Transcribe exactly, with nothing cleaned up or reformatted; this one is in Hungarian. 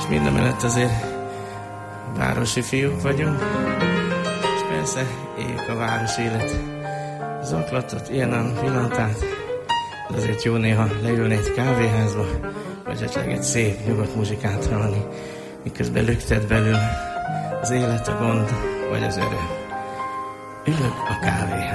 És mindemellett azért városi fiúk vagyunk, és persze éljük a városi élet zaklatott, ilyen a pillantát, de azért jó néha leülni egy kávéházba, vagy esetleg egy szép, nyugodt muzsikát hallani, miközben lüktet belül az élet, a gond, vagy az öröm. Ülök a kávéházban.